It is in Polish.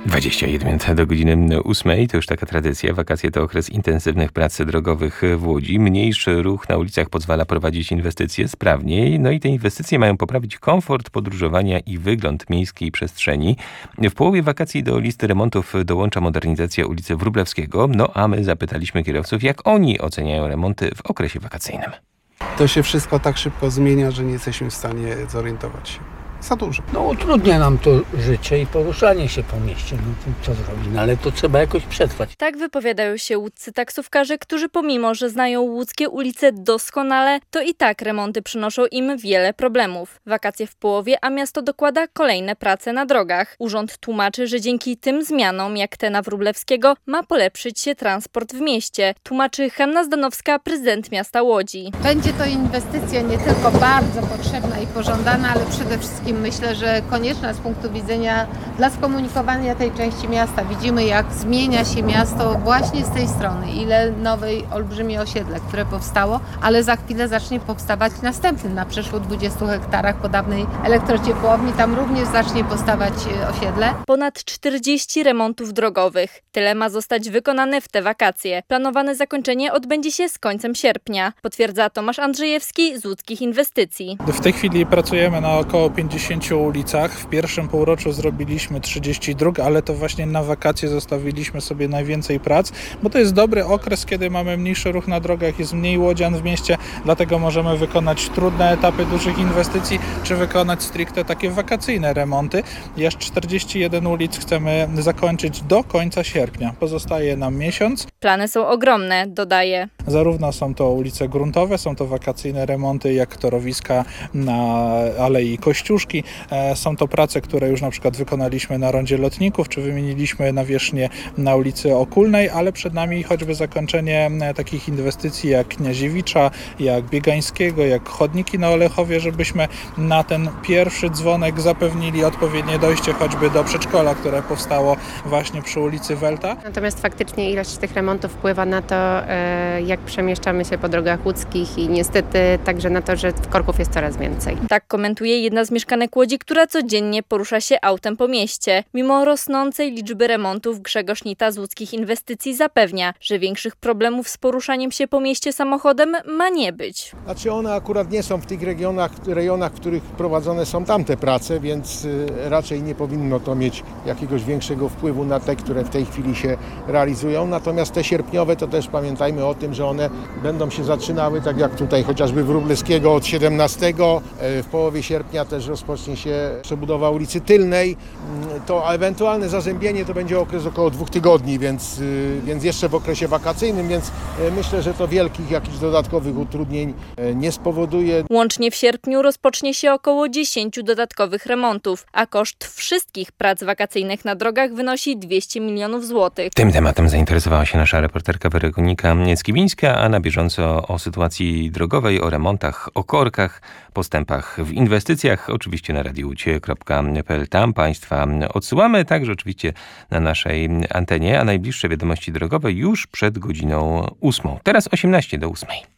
21 do godziny 8. To już taka tradycja. Wakacje to okres intensywnych prac drogowych w Łodzi. Mniejszy ruch na ulicach pozwala prowadzić inwestycje sprawniej. No i te inwestycje mają poprawić komfort podróżowania i wygląd miejskiej przestrzeni. W połowie wakacji do listy remontów dołącza modernizacja ulicy Wróblewskiego. No a my zapytaliśmy kierowców, jak oni oceniają remonty w okresie wakacyjnym. To się wszystko tak szybko zmienia, że nie jesteśmy w stanie zorientować się. Za dużo. No utrudnia nam to życie i poruszanie się po mieście. No to co zrobić? No ale to trzeba jakoś przetrwać. Tak wypowiadają się łódzcy taksówkarze, którzy pomimo, że znają łódzkie ulice doskonale, to i tak remonty przynoszą im wiele problemów. Wakacje w połowie, a miasto dokłada kolejne prace na drogach. Urząd tłumaczy, że dzięki tym zmianom, jak te na Wróblewskiego, ma polepszyć się transport w mieście. Tłumaczy Hanna Zdanowska, prezydent miasta Łodzi. Będzie to inwestycja nie tylko bardzo potrzebna i pożądana, ale przede wszystkim myślę, że konieczna z punktu widzenia dla skomunikowania tej części miasta. Widzimy, jak zmienia się miasto właśnie z tej strony. Ile nowej, olbrzymie osiedle, które powstało, ale za chwilę zacznie powstawać następny na przeszło 20 hektarach po dawnej elektrociepłowni. Tam również zacznie powstawać osiedle. Ponad 40 remontów drogowych. Tyle ma zostać wykonane w te wakacje. Planowane zakończenie odbędzie się z końcem sierpnia, potwierdza Tomasz Andrzejewski z Łódzkich Inwestycji. W tej chwili pracujemy na około 50 ulicach. W pierwszym półroczu zrobiliśmy 30 dróg, ale to właśnie na wakacje zostawiliśmy sobie najwięcej prac, bo to jest dobry okres, kiedy mamy mniejszy ruch na drogach, jest mniej łodzian w mieście, dlatego możemy wykonać trudne etapy dużych inwestycji, czy wykonać stricte takie wakacyjne remonty. I aż 41 ulic chcemy zakończyć do końca sierpnia. Pozostaje nam miesiąc. Plany są ogromne, dodaje. Zarówno są to ulice gruntowe, są to wakacyjne remonty, jak torowiska na Alei Kościuszki. Są to prace, które już na przykład wykonaliśmy na rondzie Lotników, czy wymieniliśmy nawierzchnię na ulicy Okulnej, ale przed nami choćby zakończenie takich inwestycji jak Kniaziewicza, jak Biegańskiego, jak chodniki na Olechowie, żebyśmy na ten pierwszy dzwonek zapewnili odpowiednie dojście choćby do przedszkola, które powstało właśnie przy ulicy Welta. Natomiast faktycznie ilość tych remontów wpływa na to, jak przemieszczamy się po drogach łódzkich i niestety także na to, że korków jest coraz więcej. Tak komentuje jedna z mieszkanek Łodzi, która codziennie porusza się autem po mieście. Mimo rosnącej liczby remontów Grzegorz Nita z Łódzkich Inwestycji zapewnia, że większych problemów z poruszaniem się po mieście samochodem ma nie być. Znaczy one akurat nie są w tych rejonach, w których prowadzone są tamte prace, więc raczej nie powinno to mieć jakiegoś większego wpływu na te, które w tej chwili się realizują. Natomiast te sierpniowe to też pamiętajmy o tym, że one będą się zaczynały, tak jak tutaj chociażby Wróblewskiego od 17. W połowie sierpnia też rozpocznie się przebudowa ulicy Tylnej. To ewentualne zazębienie to będzie okres około 2 tygodni, więc jeszcze w okresie wakacyjnym, więc myślę, że to wielkich jakichś dodatkowych utrudnień nie spowoduje. Łącznie w sierpniu rozpocznie się około 10 dodatkowych remontów, a koszt wszystkich prac wakacyjnych na drogach wynosi 200 milionów złotych. Tym tematem zainteresowała się nasza reporterka Weronika Skibińska, a na bieżąco o sytuacji drogowej, o remontach, o korkach, postępach w inwestycjach, oczywiście na radiucie.pl. Tam Państwa odsyłamy, także oczywiście na naszej antenie, a najbliższe wiadomości drogowe już przed godziną 8. Teraz 18 do 8.